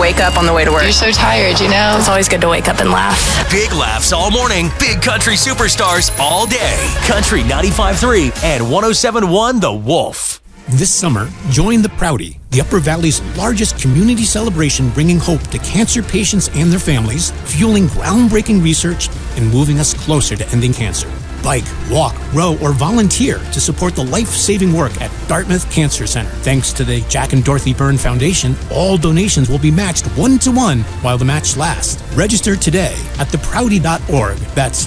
wake up on the way to work. You're so tired, you know? It's always good to wake up and laugh. Big laughs all morning. Big country superstars all day. Country 95.3 and 107.1 The Wolf. This summer, join the Prouty, the Upper Valley's largest community celebration, bringing hope to cancer patients and their families, fueling groundbreaking research, and moving us closer to ending cancer. Bike, walk, row, or volunteer to support the life-saving work at Dartmouth Cancer Center. Thanks to the Jack and Dorothy Byrne Foundation, all donations will be matched 1-to-1 while the match lasts. Register today at theprouty.org. That's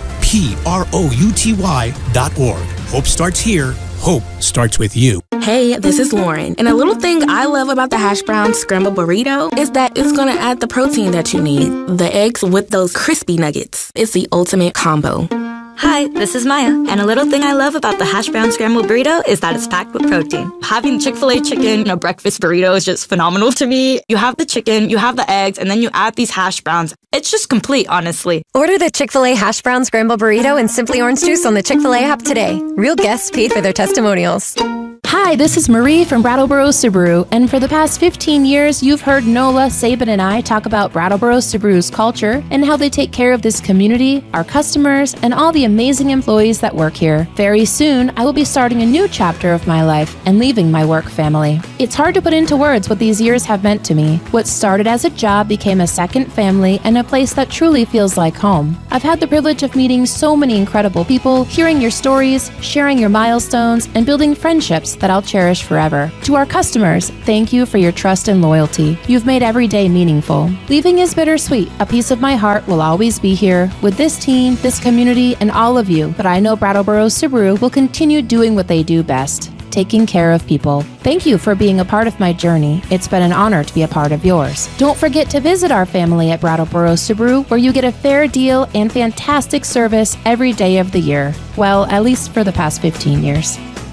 theprouty.org. Hope starts here. Hope starts with you. Hey, this is Lauren. And a little thing I love about the hash brown scrambled burrito is that it's going to add the protein that you need. The eggs with those crispy nuggets. It's the ultimate combo. Hi, this is Maya, and a little thing I love about the hash brown scrambled burrito is that it's packed with protein. Having Chick-fil-A chicken in a breakfast burrito is just phenomenal to me. You have the chicken, you have the eggs, and then you add these hash browns. It's just complete, honestly. Order the Chick-fil-A hash brown scrambled burrito and Simply Orange Juice on the Chick-fil-A app today. Real guests paid for their testimonials. Hi, this is Marie from Brattleboro Subaru, and for the past 15 years, you've heard Nola, Saban, and I talk about Brattleboro Subaru's culture and how they take care of this community, our customers, and all the amazing employees that work here. Very soon, I will be starting a new chapter of my life and leaving my work family. It's hard to put into words what these years have meant to me. What started as a job became a second family and a place that truly feels like home. I've had the privilege of meeting so many incredible people, hearing your stories, sharing your milestones, and building friendships that I'll cherish forever. To our customers, thank you for your trust and loyalty. You've made every day meaningful. Leaving is bittersweet. A piece of my heart will always be here with this team, this community, and all of you. But I know Brattleboro Subaru will continue doing what they do best, taking care of people. Thank you for being a part of my journey. It's been an honor to be a part of yours. Don't forget to visit our family at Brattleboro Subaru, where you get a fair deal and fantastic service every day of the year. Well, at least for the past 15 years.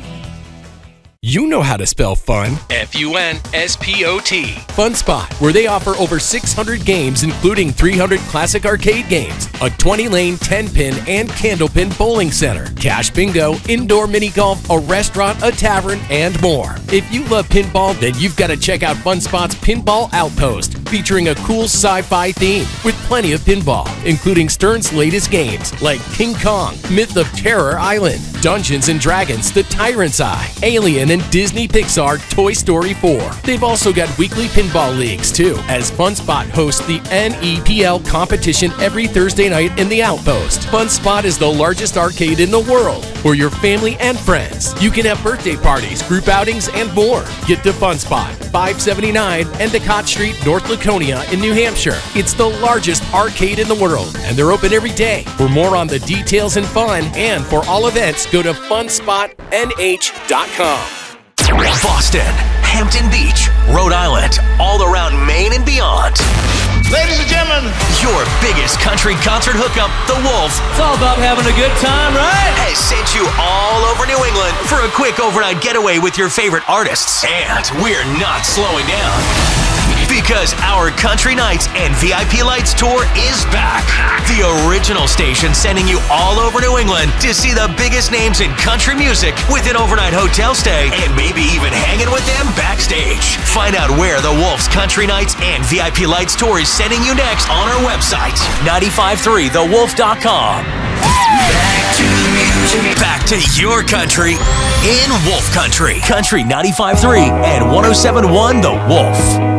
You know how to spell fun. F-U-N-S-P-O-T. Fun Spot, where they offer over 600 games, including 300 classic arcade games, a 20-lane, 10-pin, and candlepin bowling center, cash bingo, indoor mini golf, a restaurant, a tavern, and more. If you love pinball, then you've got to check out Fun Spot's Pinball Outpost, featuring a cool sci-fi theme with plenty of pinball, including Stern's latest games like King Kong, Myth of Terror Island, Dungeons & Dragons, The Tyrant's Eye, Alien, and Disney Pixar Toy Story 4. They've also got weekly pinball leagues too, as Fun Spot hosts the NEPL competition every Thursday night in the Outpost. Fun Spot is the largest arcade in the world, for your family and friends. You can have birthday parties, group outings, and more. Get to Fun Spot, 579 Endicott Street, North Laconia in New Hampshire. It's the largest arcade in the world, and they're open every day. For more on the details and fun, and for all events, go to funspotnh.com. Boston, Hampton Beach, Rhode Island, all around Maine and beyond. Ladies and gentlemen, your biggest country concert hookup, The Wolf. It's all about having a good time, right? Has sent you all over New England for a quick overnight getaway with your favorite artists. And we're not slowing down, because our Country Nights and VIP Lights tour is back. The original station sending you all over New England to see the biggest names in country music with an overnight hotel stay and maybe even hanging with them backstage. Find out where the Wolf's Country Nights and VIP Lights tour is sending you next on our website, 953thewolf.com. Back to the music. Back to your country in Wolf Country. Country 95.3 and 107.1 The Wolf.